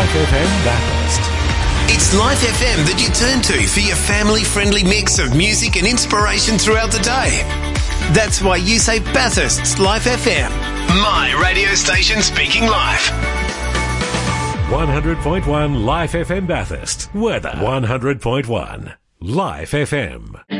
Life FM Bathurst. It's Life FM that you turn to for your family-friendly mix of music and inspiration throughout the day. That's why you say Bathurst's Life FM. My radio station speaking life. 100.1 Life FM Bathurst. Weather 100.1 Life FM.